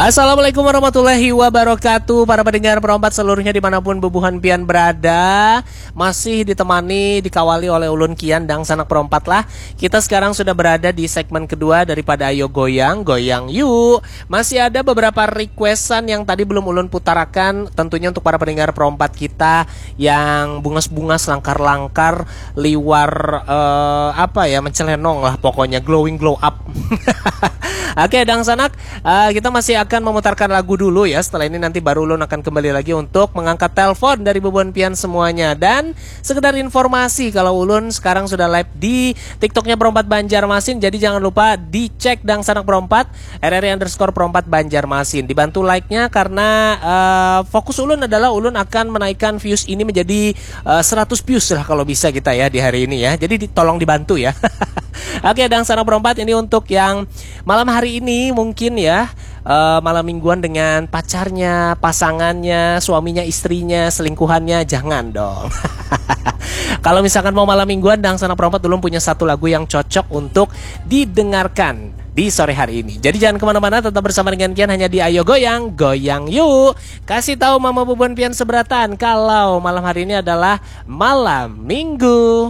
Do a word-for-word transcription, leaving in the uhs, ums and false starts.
Assalamualaikum warahmatullahi wabarakatuh. Para pendengar perompat seluruhnya dimanapun Bubuhan Pian berada, masih ditemani, dikawali oleh Ulun Kian dan sanak perompat lah. Kita sekarang sudah berada di segmen kedua daripada Ayo Goyang, Goyang Yuk. Masih ada beberapa requestan yang tadi belum Ulun putarakan. Tentunya untuk para pendengar perompat kita yang bungas-bungas, langkar-langkar, liwar uh, apa ya, mencelenong lah pokoknya, glowing glow up. Oke, Dang Sanak, uh, kita masih akan memutarkan lagu dulu ya. Setelah ini nanti baru Ulun akan kembali lagi untuk mengangkat telepon dari Bubuhan Pian semuanya. Dan sekedar informasi kalau Ulun sekarang sudah live di TikToknya Perompat Banjarmasin. Jadi jangan lupa dicek Dang Sanak Perompat R R I underscore Perompat Banjarmasin. Dibantu like-nya karena uh, fokus Ulun adalah Ulun akan menaikkan views ini menjadi uh, seratus views lah kalau bisa kita ya di hari ini ya. Jadi di, tolong dibantu ya. Oke, Dang Sanak Perompat, ini untuk yang malam hari ini mungkin ya, uh, malam mingguan dengan pacarnya, pasangannya, suaminya, istrinya, selingkuhannya, jangan dong. Kalau misalkan mau malam mingguan, Dang Sanak Perompat dulu punya satu lagu yang cocok untuk didengarkan di sore hari ini. Jadi jangan kemana-mana, tetap bersama dengan Kian hanya di Ayo Goyang, Goyang Yuk. Kasih tahu Mama Bubuhan Pian seberatan kalau malam hari ini adalah malam minggu.